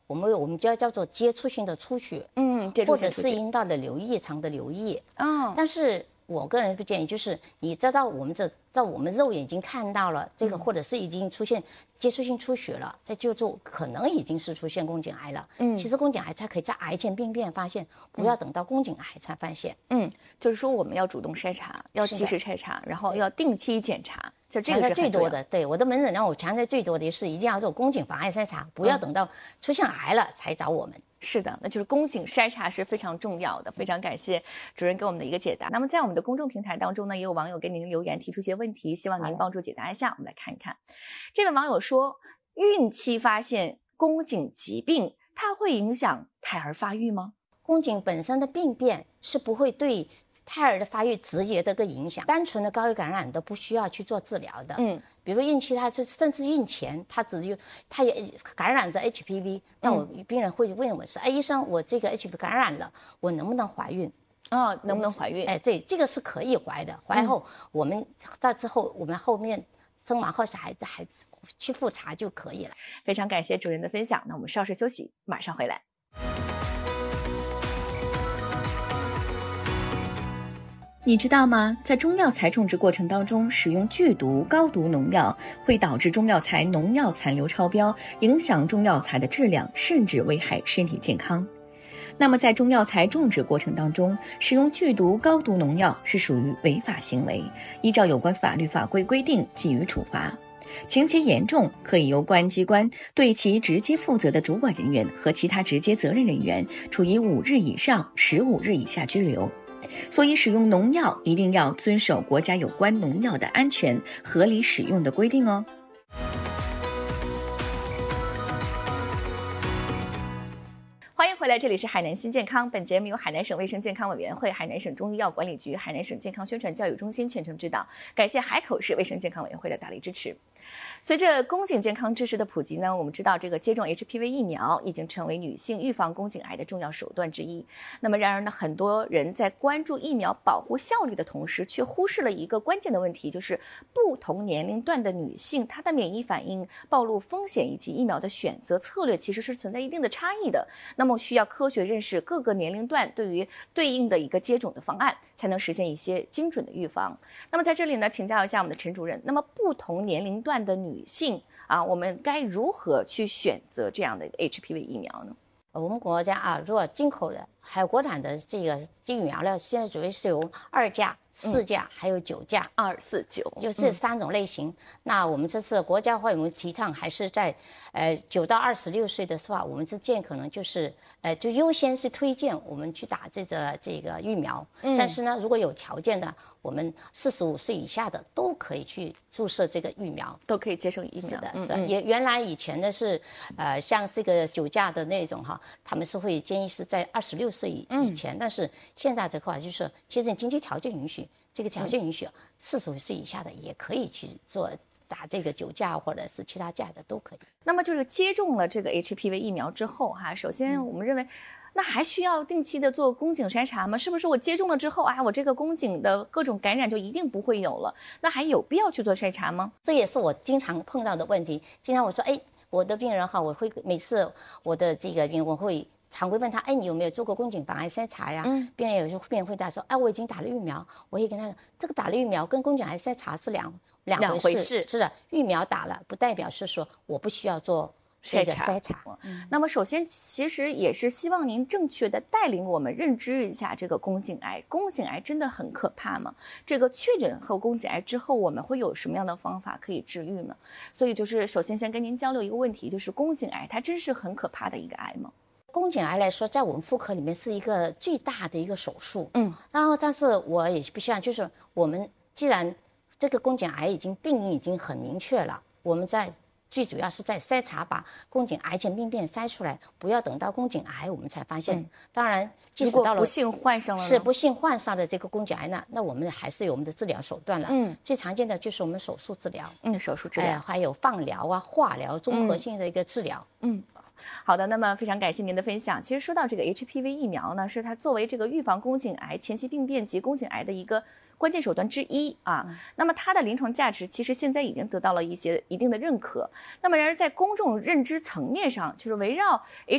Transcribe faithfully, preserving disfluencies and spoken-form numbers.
我们我们叫叫做接触性的出血， 嗯，接触或者是性出血阴道的流异常的流异。 哦， 但是我个人不建议，就是你知道我们这在我们肉眼已经看到了这个，或者是已经出现接触性出血了，再就做可能已经是出现宫颈癌了。 嗯， 其实宫颈癌才可以在癌前病变发现，不要等到宫颈癌才发现。 嗯，就是说我们要主动筛查，要及时筛查，然后要定期检查。就这个是最多的，对我的门诊让我强调最多的是一定要做宫颈防癌筛查，不要等到出现癌了才找我们。嗯， 是的，那就是宫颈筛查是非常重要的。非常感谢主任给我们的一个解答。那么在我们的公众平台当中呢，也有网友给您留言提出一些问题，希望您帮助解答一下。我们来看一看，这位网友说，孕期发现宫颈疾病，它会影响胎儿发育吗？ 宫颈本身的病变是不会对胎儿的发育直接的个影响，单纯的高位感染都不需要去做治疗的。嗯，比如孕期，它就甚至孕前，它只有它也感染着 H P V， 那我病人会问我说：“哎，医生，我这个 H P V 感染了，我能不能怀孕？” 哦，能不能怀孕？ 哎，对，这个是可以怀的。怀后，我们在之后，我们后面生完后小孩子还去复查就可以了。 非常感谢主任的分享。那我们稍事休息，马上回来。 你知道吗？在中药材种植过程当中，使用剧毒、高毒农药会导致中药材农药残留超标，影响中药材的质量，甚至危害身体健康。那么在中药材种植过程当中，使用剧毒、高毒农药是属于违法行为，依照有关法律法规规定给予处罚。情节严重，可以由公安机关对其直接负责的主管人员和其他直接责任人员处以五日以上十五日以下拘留。所以使用农药一定要遵守国家有关农药的安全合理使用的规定哦。 欢迎回来，这里是海南新健康。本节目由海南省卫生健康委员会、海南省中医药管理局、海南省健康宣传教育中心全程指导，感谢海口市卫生健康委员会的大力支持。随着宫颈健康知识的普及呢，我们知道这个接种 H P V 疫苗已经成为女性预防宫颈癌的重要手段之一。那么然而呢，很多人在关注疫苗保护效力的同时，却忽视了一个关键的问题，就是不同年龄段的女性，她的免疫反应、暴露风险以及疫苗的选择策略其实是存在一定的差异的。那么需要科学认识各个年龄段对于对应的一个接种的方案，才能实现一些精准的预防。那么在这里呢，请教一下我们的陈主任，那么不同年龄段的女性啊，我们该如何去选择这样的 H P V 疫苗呢？ 我们国家啊，如果进口的还有国产的这个疫苗呢，现在主要是有二价、四价、嗯、还有九价， 二四九， 就这三种类型。嗯、那我们这次国家会我们提倡还是在呃九到二十六岁的话，我们是建可能就是呃就优先是推荐我们去打这个这个疫苗。嗯、但是呢，如果有条件的，我们四十五岁以下的都可以去注射这个疫苗， 都可以接受疫苗。 是的，是的。也、嗯、原来以前的是呃像这个九价的那种哈，他们是会建议是在二十六岁以以前，嗯、但是现在这块就是其实经济条件允许。这个条件允许，四十五岁以下的也可以去做打这个九价或者是其他价的都可以。 那么就是接种了这个 H P V 疫苗之后哈，首先我们认为，嗯、那还需要定期的做宫颈筛查吗？是不是我接种了之后啊，我这个宫颈的各种感染就一定不会有了？那还有必要去做筛查吗？ 这也是我经常碰到的问题。经常我说，哎，我的病人哈，我会每次我的这个病人我会。常规问他，哎，你有没有做过宫颈防癌筛查呀？嗯，病人有时候病人回答说，哎，我已经打了疫苗。我也跟他说，这个打了疫苗跟宫颈癌筛查是两两回事。 回事是的，疫苗打了不代表是说我不需要做这个筛查。 嗯、那么首先，其实也是希望您正确的带领我们认知一下这个宫颈癌。宫颈癌真的很可怕吗？这个确诊后宫颈癌之后，我们会有什么样的方法可以治愈呢？所以就是首先先跟您交流一个问题，就是宫颈癌它真是很可怕的一个癌吗？ 宫颈癌来说，在我们妇科里面是一个最大的一个手术，嗯，然后但是我也不希望，就是我们既然这个宫颈癌已经病因已经很明确了，我们在最主要是在筛查把宫颈癌前病变筛出来，不要等到宫颈癌我们才发现。嗯、当然，即使到了不幸患上了， 是不幸患上的这个宫颈癌呢，那我们还是有我们的治疗手段了。嗯，最常见的就是我们手术治疗， 嗯，手术治疗、 呃，还有放疗啊、化疗，综合性的一个治疗。嗯。嗯好的，那么非常感谢您的分享。其实说到这个 H P V 疫苗呢，是它作为这个预防宫颈癌前期病变及宫颈癌的一个关键手段之一啊。嗯、那么它的临床价值其实现在已经得到了一些一定的认可。那么然而在公众认知层面上，就是围绕